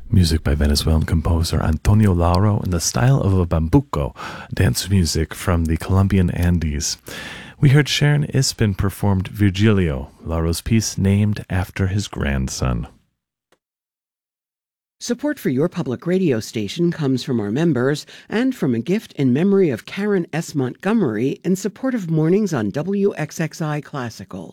Music by Venezuelan composer Antonio Lauro in the style of a bambuco, dance music from the Colombian Andes. We heard Sharon Ispin performed Virgilio, Lauro's piece named after his grandson. Support for your public radio station comes from our members and from a gift in memory of Karen S. Montgomery in support of Mornings on WXXI Classical.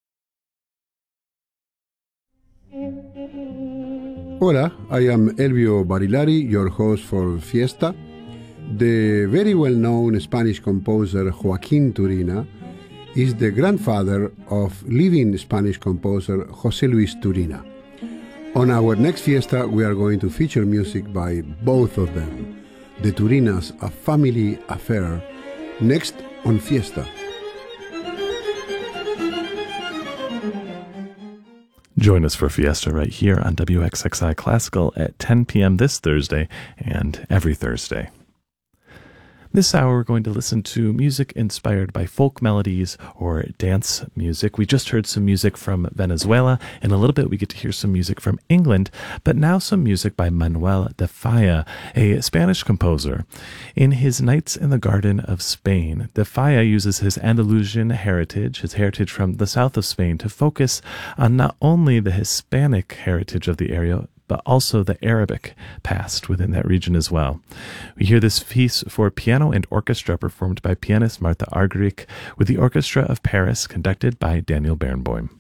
Hola, I am Elvio Barilari, your host for Fiesta. The very well-known Spanish composer Joaquín Turina is the grandfather of living Spanish composer José Luis Turina. On our next Fiesta, we are going to feature music by both of them. The Turinas, a family affair, next on Fiesta. Join us for Fiesta right here on WXXI Classical at 10 p.m. this Thursday and every Thursday. This hour, we're going to listen to music inspired by folk melodies or dance music. We just heard some music from Venezuela. In a little bit, we get to hear some music from England, but now some music by Manuel de Falla, a Spanish composer. In his Nights in the Garden of Spain, de Falla uses his Andalusian heritage, his heritage from the south of Spain, to focus on not only the Hispanic heritage of the area, but also the Arabic past within that region as well. We hear this piece for piano and orchestra performed by pianist Martha Argerich with the Orchestra of Paris, conducted by Daniel Barenboim.